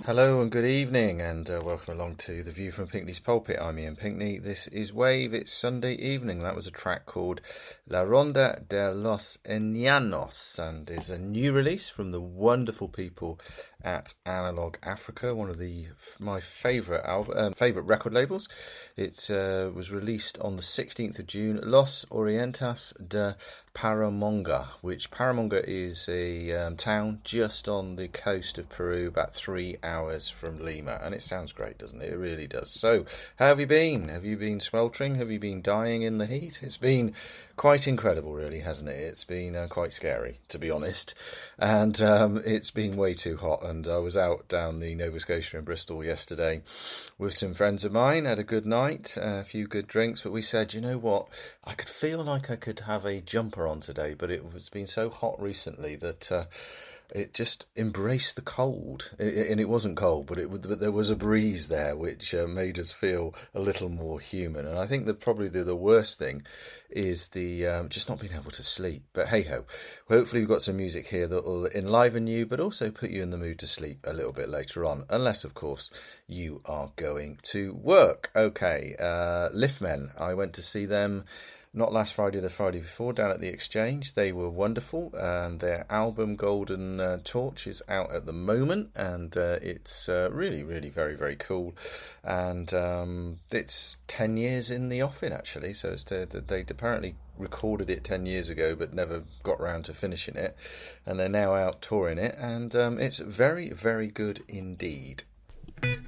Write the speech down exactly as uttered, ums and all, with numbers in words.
Hello and good evening, and uh, welcome along to The View from Pinkney's Pulpit. I'm Ian Pinkney. This is Wave. It's Sunday evening. That was a track called La Ronda de los Enanos, and is a new release from the wonderful people at Analog Africa, one of the my favourite album, um, favourite record labels. It uh, was released on the sixteenth of June. Los Orientas de Paramonga, which Paramonga is a um, town just on the coast of Peru, about three hours from Lima, and it sounds great, doesn't it? It really does. So, how have you been? Have you been sweltering? Have you been dying in the heat? It's been quite incredible, really, hasn't it? It's been uh, quite scary, to be honest, and um, it's been way too hot. And I was out down the Nova Scotia in Bristol yesterday with some friends of mine, had a good night, uh, a few good drinks, but we said, you know what, I could feel like I could have a jumper on today, but it has been so hot recently that uh, it just embraced the cold. It, and it wasn't cold, but it but there was a breeze there which uh, made us feel a little more human. And I think that probably the, the worst thing is the um, just not being able to sleep. But hey ho, hopefully we've got some music here that will enliven you, but also put you in the mood to sleep a little bit later on, unless of course you are going to work. Okay, uh, Liftmen, I went to see them not last Friday, the Friday before, down at the Exchange. They were wonderful, and their album Golden uh, Torch is out at the moment, and uh, it's uh, really, really very, very cool. And um, it's ten years in the offing, actually, so it's to, they apparently recorded it ten years ago but never got round to finishing it, and they're now out touring it, and um, it's very, very good indeed.